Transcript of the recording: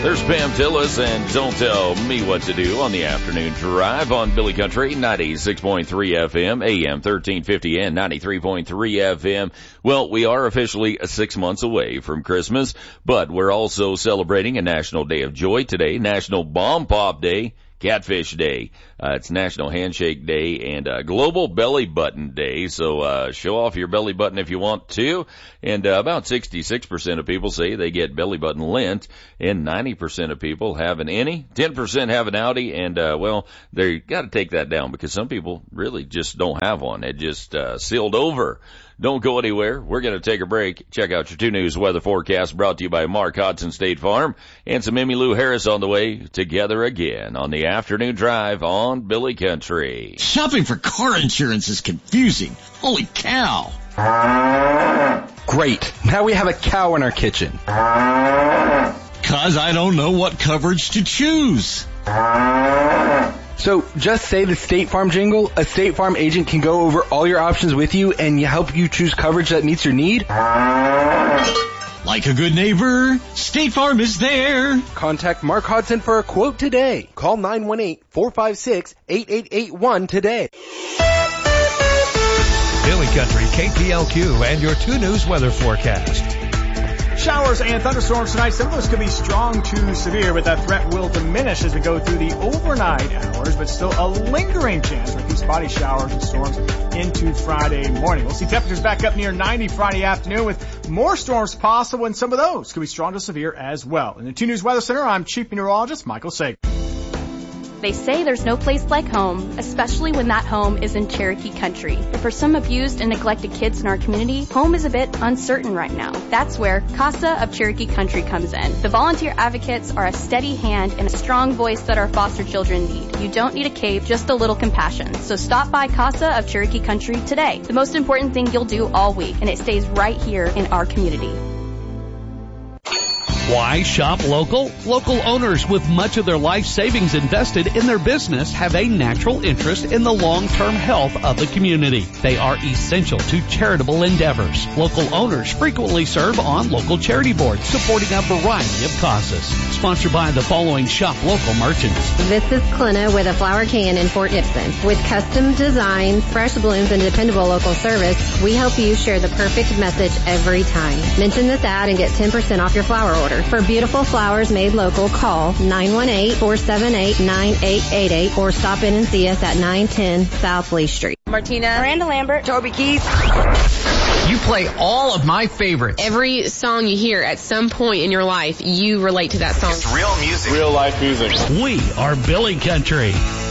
There's Pam Tillis and Don't Tell Me What to Do on the afternoon drive on Billy Country, 96.3 FM, AM 1350 and 93.3 FM. Well, we are officially 6 months away from Christmas, but we're also celebrating a National Day of Joy today, National Bomb Pop Day, Catfish Day. It's National Handshake Day and Global Belly Button Day. So show off your belly button if you want to. And about 66% of people say they get belly button lint, and 90% of people have an innie, 10% have an outie, and well, they got to take that down because some people really just don't have one. It just sealed over. Don't go anywhere. We're going to take a break. Check out your 2 News weather forecast brought to you by Mark Hodson State Farm and some Emmylou Harris on the way together again on the afternoon drive on Billy Country. Shopping for car insurance is confusing. Holy cow. Great. Now we have a cow in our kitchen. 'Cause I don't know what coverage to choose. So just say the State Farm jingle. A State Farm agent can go over all your options with you and help you choose coverage that meets your need. Like a good neighbor, State Farm is there. Contact Mark Hodson for a quote today. Call 918-456-8881 today. Billy Country, KPLQ, and your 2 News weather forecast. Showers and thunderstorms tonight. Some of those could be strong to severe, but that threat will diminish as we go through the overnight hours, but still a lingering chance for a few spotty showers and storms into Friday morning. We'll see temperatures back up near 90 Friday afternoon with more storms possible, and some of those could be strong to severe as well. In the 2 News Weather Center, I'm Chief Meteorologist Michael Sager. They say there's no place like home, especially when that home is in Cherokee country. But for some abused and neglected kids in our community, home is a bit uncertain right now. That's where CASA of Cherokee Country comes in. The volunteer advocates are a steady hand and a strong voice that our foster children need. You don't need a cape, just a little compassion. So stop by CASA of Cherokee Country today. The most important thing you'll do all week, and it stays right here in our community. Why shop local? Local owners with much of their life savings invested in their business have a natural interest in the long-term health of the community. They are essential to charitable endeavors. Local owners frequently serve on local charity boards supporting a variety of causes. Sponsored by the following shop local merchants. This is Clina with a flower can in Fort Gibson. With custom designs, fresh blooms, and dependable local service, we help you share the perfect message every time. Mention this ad and get 10% off your flower order. For beautiful flowers made local, call 918-478-9888 or stop in and see us at 910 South Lee Street. Martina, Miranda Lambert, Toby Keith. You play all of my favorites. Every song you hear at some point in your life, you relate to that song. It's real music. Real life music. We are Billy Country.